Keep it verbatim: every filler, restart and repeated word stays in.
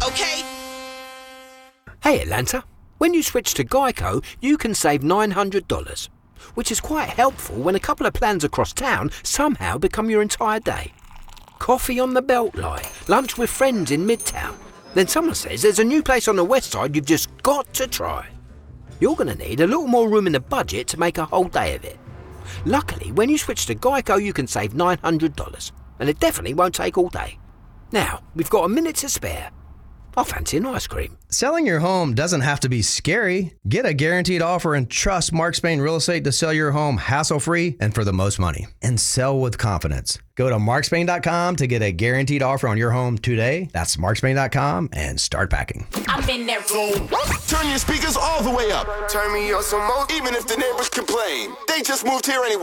okay? Hey Atlanta, when you switch to Geico, you can save nine hundred dollars, which is quite helpful when a couple of plans across town somehow become your entire day. Coffee on the Beltline, lunch with friends in Midtown. Then someone says there's a new place on the west side you've just got to try. You're going to need a little more room in the budget to make a whole day of it. Luckily, when you switch to Geico, you can save nine hundred dollars, and it definitely won't take all day. Now, we've got a minute to spare. I fancy an ice cream. Selling your home doesn't have to be scary. Get a guaranteed offer and trust Mark Spain Real Estate to sell your home hassle-free and for the most money. And sell with confidence. Go to mark spain dot com to get a guaranteed offer on your home today. That's mark spain dot com and start packing. I'm in that room. Turn your speakers all the way up. Turn me on some more, even if the neighbors complain. They just moved here anyway.